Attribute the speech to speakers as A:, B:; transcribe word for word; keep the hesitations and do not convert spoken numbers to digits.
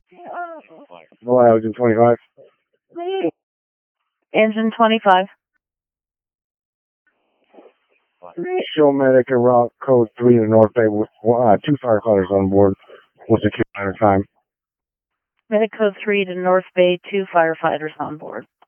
A: Well, Engine twenty-five.
B: Engine twenty-five.
A: Show medic and route code three to North Bay with uh, two firefighters on board. What's the cure time?
B: Medic code three to North Bay, two firefighters on board.